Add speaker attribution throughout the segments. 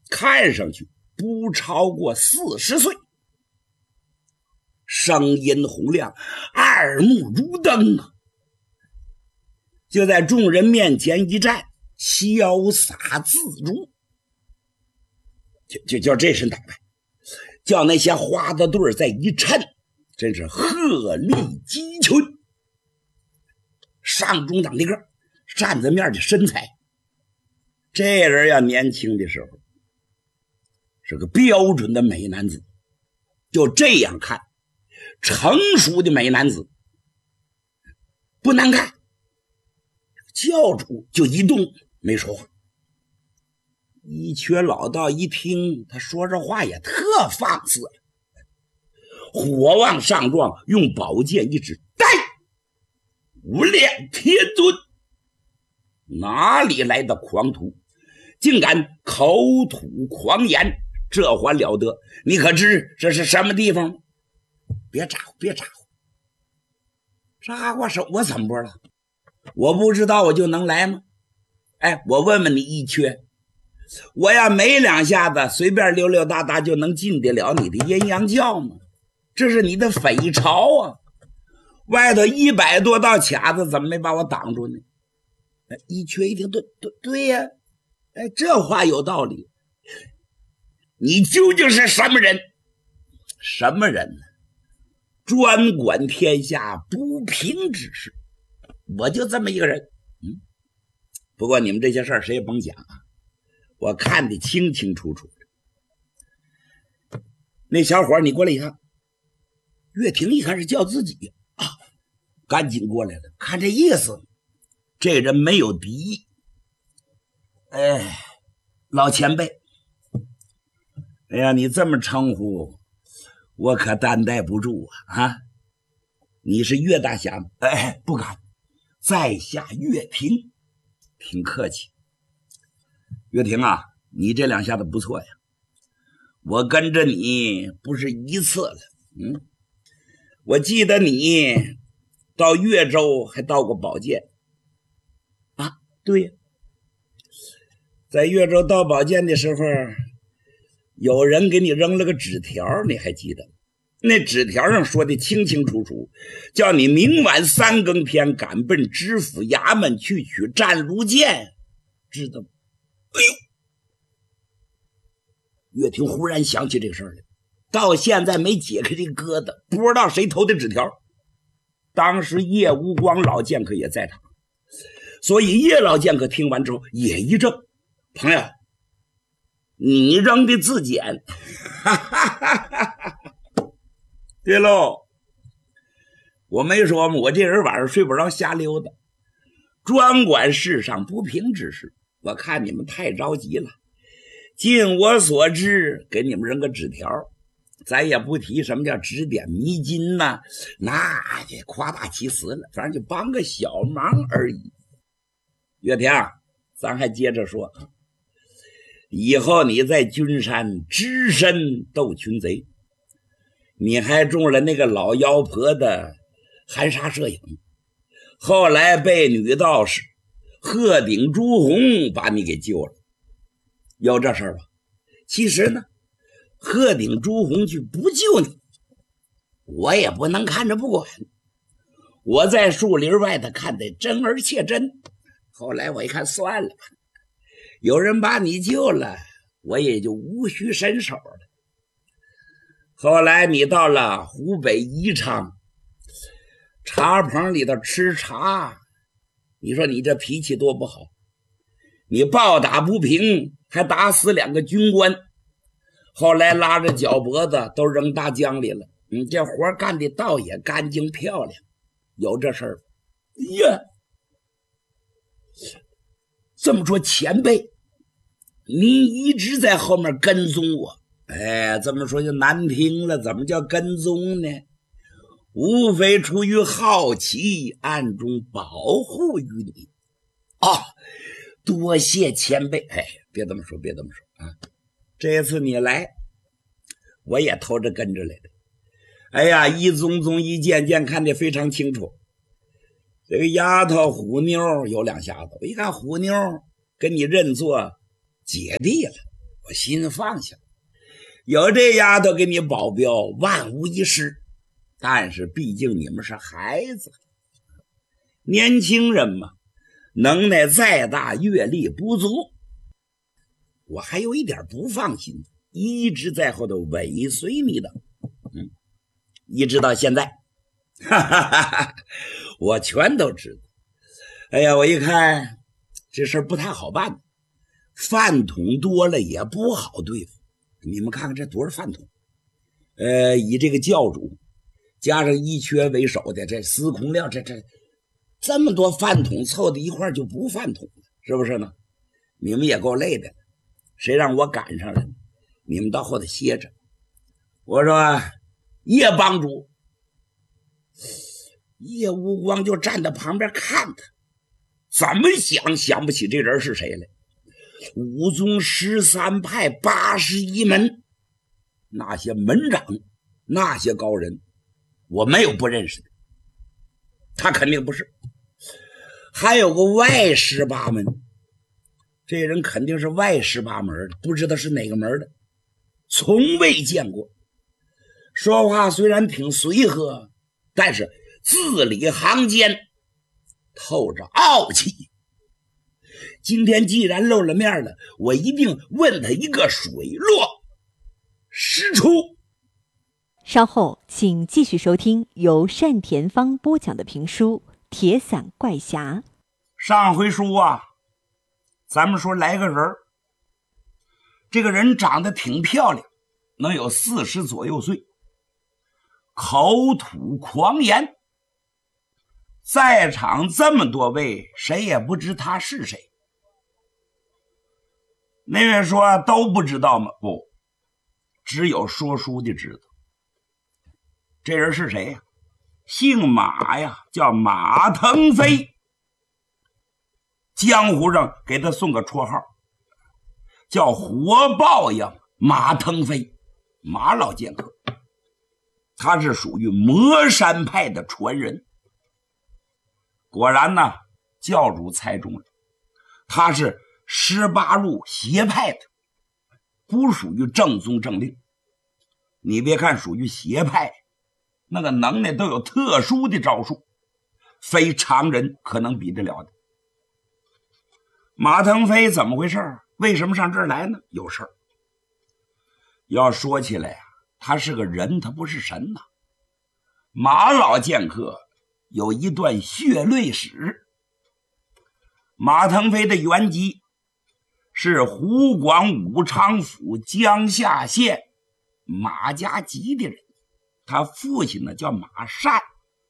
Speaker 1: 看上去不超过40岁，声音洪亮，耳目如灯啊！就在众人面前一站，潇洒自如。就这身打扮，叫那些花子队再一衬，真是鹤立鸡群。上中档的个扇子面的身材，这人要年轻的时候是个标准的美男子，就这样看，成熟的美男子不难看。教主就一动没说话。一瘸老道一听他说这话也特放肆了，火往上撞，用宝剑一指，带无量天尊，哪里来的狂徒，竟敢口吐狂言，这还了得？你可知这是什么地方吗？别咋呼，别咋呼，咋我手我怎么了？我不知道我就能来吗？哎，我问问你一缺，我要没两下子随便溜溜达达就能进得了你的阴阳教吗？这是你的匪巢啊！外头100多道卡子怎么没把我挡住呢？一缺一听，对呀，哎，这话有道理。你究竟是什么人？什么人呢？专管天下不平之事，我就这么一个人。不过你们这些事儿谁也甭讲啊，我看得清清楚楚的。那小伙你过来一看，岳霆一看是叫自己啊，赶紧过来了。看这意思，这人没有敌意。哎，老前辈，哎呀，你这么称呼我可担待不住啊！你是岳大侠吗？哎，不敢，在下岳霆，挺客气。岳霆啊，你这两下子不错呀，我跟着你不是一次了。我记得你到岳州还到过宝剑啊？对呀，在岳州到宝剑的时候，有人给你扔了个纸条，你还记得吗？那纸条上说的清清楚楚，叫你明晚3更天赶奔知府衙门去取战如剑，知道吗？哎呦！岳霆忽然想起这个事儿来，到现在没解开这疙瘩，不知道谁投的纸条。当时叶无光老剑客也在场，所以叶老剑客听完之后也一怔，朋友，你扔的字简，哈哈哈哈！对喽，我没说吗？我这人晚上睡不着，瞎溜达，专管世上不平之事。我看你们太着急了，尽我所知，给你们扔个纸条，咱也不提什么叫指点迷津呐，那也夸大其词了，反正就帮个小忙而已。岳霆，咱还接着说，以后你在君山只身斗群贼，你还中了那个老妖婆的含沙射影，后来被女道士鹤顶朱红把你给救了，有这事儿吧？其实呢，鹤顶朱红去不救你，我也不能看着不管。我在树林外头看得真而且真，后来我一看算了吧，有人把你救了，我也就无需伸手了。后来你到了湖北宜昌茶棚里头吃茶，你说你这脾气多不好，你暴打不平，还打死2个军官，后来拉着脚脖子都扔大江里了。你这活干的倒也干净漂亮，有这事儿呀？这么说前辈，你一直在后面跟踪我，哎，这么说就难听了，怎么叫跟踪呢？无非出于好奇，暗中保护于你。多谢前辈。哎，别这么说，别这么说啊！这次你来，我也偷着跟着来的。哎呀，一宗宗一件件看得非常清楚。这个丫头虎妞有2下子，我一看虎妞跟你认作姐弟了， 我心放下，有这丫头给你保镖，万无一失。但是毕竟你们是孩子，年轻人嘛，能耐再大，阅历不足。我还有一点不放心，一直在后头尾随你的，一直到现在，哈哈哈哈，我全都知道。哎呀，我一看这事儿不太好办，饭桶多了也不好对付。你们看看这多少饭桶，以这个教主加上一缺为首的这司空亮，这么多饭桶凑在一块就不饭桶了，是不是呢？你们也够累的，谁让我赶上了？你们到后头歇着。我说叶帮主，叶无光就站在旁边看他，怎么想不起这人是谁来。武宗13派81门，那些门长，那些高人，我没有不认识的，他肯定不是。还有个外18门，这人肯定是外18门的，不知道是哪个门的，从未见过。说话虽然挺随和，但是字里行间透着傲气。今天既然露了面了，我一定问他一个水落石出。
Speaker 2: 稍后请继续收听由单田芳播讲的评书《铁伞怪侠》。
Speaker 1: 上回书啊，咱们说来个人，这个人长得挺漂亮，能有40左右岁，口吐狂言，在场这么多位，谁也不知他是谁。那位说都不知道吗？不，只有说书的知道。这人是谁呀？姓马呀，叫马腾飞。江湖上给他送个绰号，叫活豹样马腾飞，马老剑客。他是属于魔山派的传人。果然呢，教主猜中了，他是18路邪派的，不属于正宗正令。你别看属于邪派，那个能耐都有特殊的招数，非常人可能比得了的。马腾飞怎么回事？为什么上这儿来呢？有事儿。要说起来啊，他是个人，他不是神呐。马老剑客有一段血泪史。马腾飞的原籍是湖广武昌府江夏县马家集的人，他父亲呢叫马善。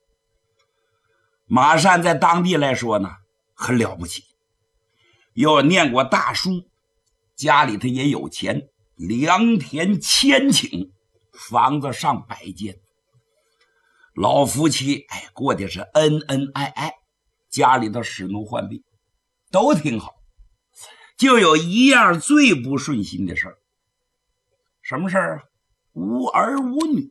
Speaker 1: 马善在当地来说呢很了不起，又念过大书，家里头也有钱，良田1000顷，房子上100间，老夫妻过的是恩恩爱爱，家里头使奴浣婢都挺好。就有一样最不顺心的事儿，什么事儿啊？无儿无女。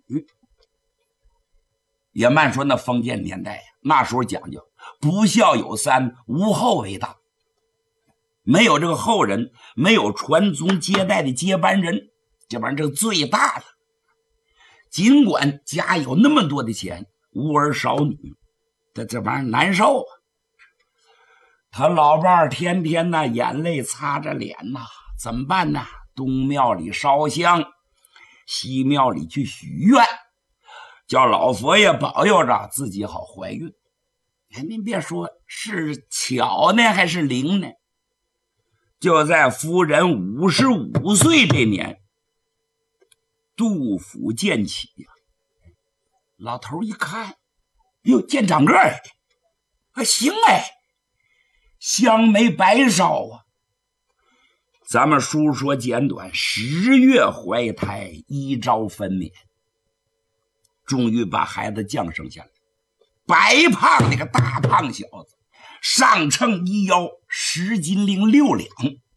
Speaker 1: 也慢说那封建年代呀，那时候讲究不孝有3，无后为大。没有这个后人，没有传宗接代的接班人，这玩意儿这最大了。尽管家有那么多的钱，无儿少女，这玩意儿难受啊。他老伴儿天天呢眼泪擦着脸呐，怎么办呢？东庙里烧香，西庙里去许愿，叫老佛爷保佑着自己好怀孕。您别说是巧呢还是灵呢，就在夫人55岁这年，杜甫见起呀。老头一看，哟，见长个儿，行香没白烧啊。咱们书说简短，10月怀胎，1朝分娩，终于把孩子降生下来。白胖那个大胖小子，上称1腰10斤06两。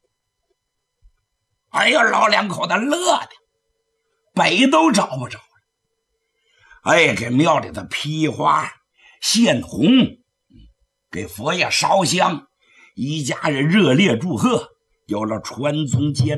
Speaker 1: 哎呀，老两口子乐的北都找不着了。给庙里的披花献红，给佛爷烧香，一家人热烈祝贺，有了传宗接代